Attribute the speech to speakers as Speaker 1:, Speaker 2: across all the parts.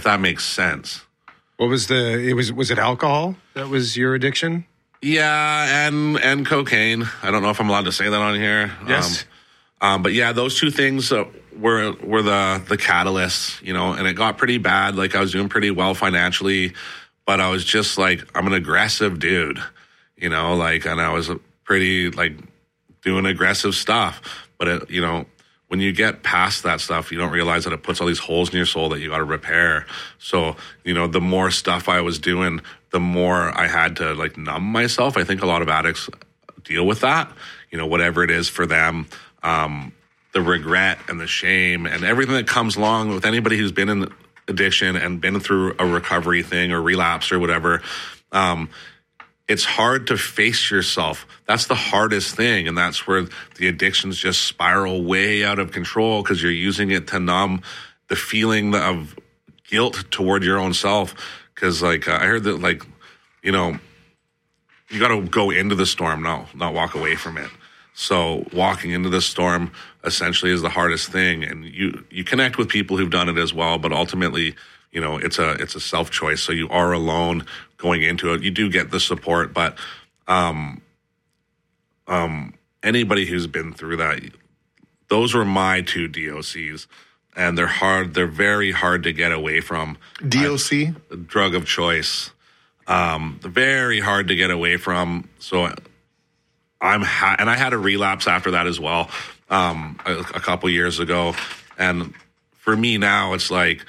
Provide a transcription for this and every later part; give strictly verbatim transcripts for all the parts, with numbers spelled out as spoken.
Speaker 1: if that makes sense.
Speaker 2: What was the, it was, was it alcohol that was your addiction?
Speaker 1: Yeah, and and cocaine. I don't know if I'm allowed to say that on here.
Speaker 2: Yes.
Speaker 1: Um, um, but yeah, those two things uh, were were the the catalysts, you know, and it got pretty bad. Like I was doing pretty well financially, but I was just like, I'm an aggressive dude, you know, like, and I was pretty like doing aggressive stuff. But it, you know, when you get past that stuff, you don't realize that it puts all these holes in your soul that you got to repair. So, you know, the more stuff I was doing, the more I had to like numb myself. I think a lot of addicts deal with that, you know, whatever it is for them, um, the regret and the shame and everything that comes along with anybody who's been in addiction and been through a recovery thing or relapse or whatever. Um, it's hard to face yourself. That's the hardest thing. And that's where the addictions just spiral way out of control because you're using it to numb the feeling of guilt toward your own self. Because, like, uh, I heard that, like, you know, you got to go into the storm, not, not walk away from it. So walking into the storm essentially is the hardest thing. And you, you connect with people who've done it as well, but ultimately, you know, it's a it's a self-choice. So you are alone going into it. You do get the support, but um, um, anybody who's been through that, those were my two D O Cs. And they're hard. They're very hard to get away from.
Speaker 3: D O C?
Speaker 1: I, drug of choice. Um, very hard to get away from. So I'm ha- and I had a relapse after that as well, um, a, a couple years ago. And for me now, it's like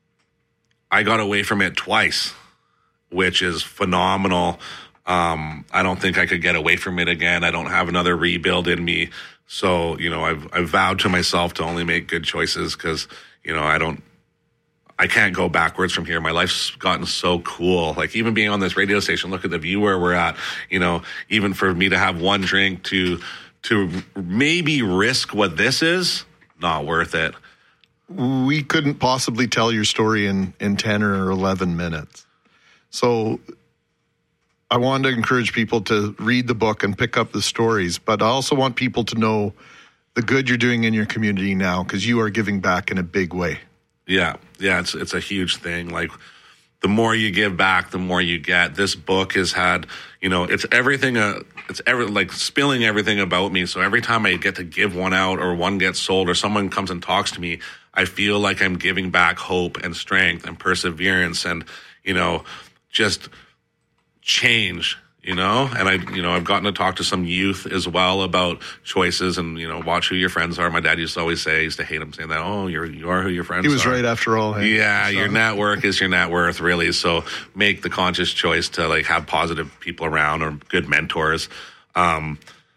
Speaker 1: I got away from it twice, which is phenomenal. Um, I don't think I could get away from it again. I don't have another rebuild in me. So, you know, I've, I've vowed to myself to only make good choices because, you know, I don't, I can't go backwards from here. My life's gotten so cool. Like even being on this radio station, look at the view where we're at, you know, even for me to have one drink to, to maybe risk what this is, not worth it.
Speaker 3: We couldn't possibly tell your story in, in ten or eleven minutes. So I wanted to encourage people to read the book and pick up the stories, but I also want people to know the good you're doing in your community now because you are giving back in a big way.
Speaker 1: Yeah, yeah, it's it's a huge thing. Like the more you give back, the more you get. This book has had, you know, it's everything. Uh, it's ever like spilling everything about me. So every time I get to give one out, or one gets sold, or someone comes and talks to me, I feel like I'm giving back hope and strength and perseverance, and you know, just change. You know, and I, you know, I've gotten to talk to some youth as well about choices and, you know, watch who your friends are. My dad used to always say, I used to hate him saying that, oh, you're, you are who your friends are.
Speaker 3: He was
Speaker 1: are.
Speaker 3: right after all. Hey?
Speaker 1: Yeah. Your network is your net worth, really. So make the conscious choice to like have positive people around or good mentors. Um,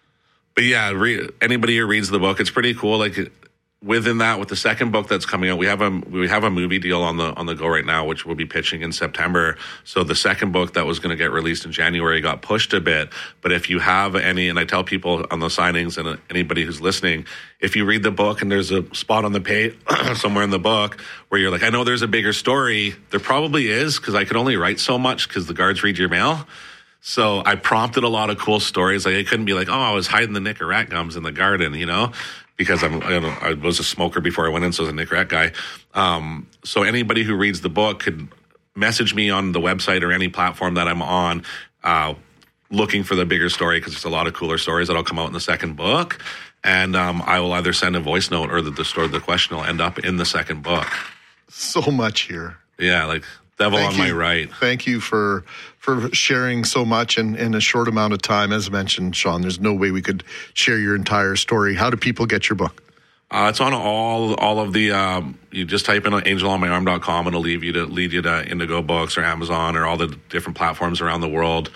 Speaker 1: but yeah, re- anybody who reads the book, it's pretty cool. Like, within that, with the second book that's coming out, we have a we have a movie deal on the on the go right now, which we'll be pitching in September. So the second book that was going to get released in January got pushed a bit. But if you have any, and I tell people on the signings and anybody who's listening, if you read the book and there's a spot on the page somewhere in the book where you're like, I know there's a bigger story, there probably is, because I could only write so much because the guards read your mail. So I prompted a lot of cool stories. Like I couldn't be like, oh, I was hiding the Nicorette gums in the garden, you know. Because I'm, I, don't know, I was a smoker before I went in, so I was a Nicorette guy. Um, so anybody who reads the book could message me on the website or any platform that I'm on, uh, looking for the bigger story, because there's a lot of cooler stories that'll come out in the second book. And um, I will either send a voice note or the, the story, the question will end up in the second book.
Speaker 3: So much here.
Speaker 1: Yeah, like devil
Speaker 3: Thank
Speaker 1: on
Speaker 3: you.
Speaker 1: my right.
Speaker 3: Thank you for for sharing so much in, in a short amount of time. As mentioned, Sean, there's no way we could share your entire story. How do people get your book?
Speaker 1: Uh, it's on all all of the. Um, you just type in angel on my arm dot com and it'll lead you to lead you to Indigo Books or Amazon or all the different platforms around the world.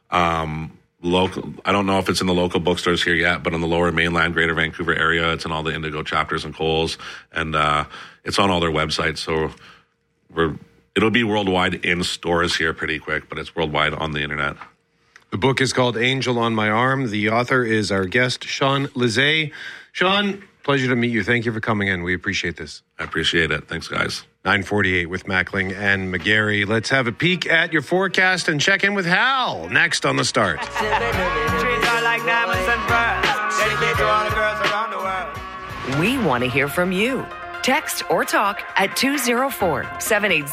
Speaker 1: Um, local. I don't know if it's in the local bookstores here yet, but in the Lower Mainland, Greater Vancouver area, it's in all the Indigo chapters and Kohl's, and uh, it's on all their websites. So we're. It'll be worldwide in stores here pretty quick, but it's worldwide on the internet.
Speaker 2: The book is called Angel on My Arm. The author is our guest, Sean Lisée. Sean, pleasure to meet you. Thank you for coming in. We appreciate this.
Speaker 1: I appreciate it. Thanks, guys.
Speaker 2: nine forty-eight with Mackling and McGarry. Let's have a peek at your forecast and check in with Hal next on The Start.
Speaker 4: We want to hear from you. Text or talk at two oh four, seven eight zero